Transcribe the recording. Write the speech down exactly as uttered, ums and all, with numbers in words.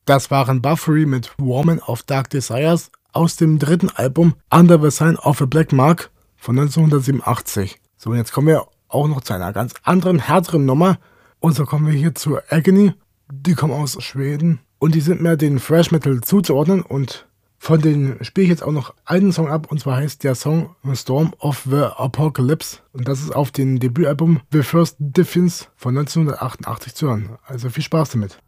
Das waren Buffery mit Woman of Dark Desires aus dem dritten Album Under the Sign of a Black Mark von neunzehnhundertsiebenundachtzig. So, und jetzt kommen wir auch noch zu einer ganz anderen, härteren Nummer. Und so kommen wir hier zu Agony. Die kommen aus Schweden und die sind mehr den Thrash Metal zuzuordnen, und von denen spiele ich jetzt auch noch einen Song ab, und zwar heißt der Song Storm of the Apocalypse, und das ist auf dem Debütalbum The First Defense von neunzehnhundertachtundachtzig zu hören. Also viel Spaß damit.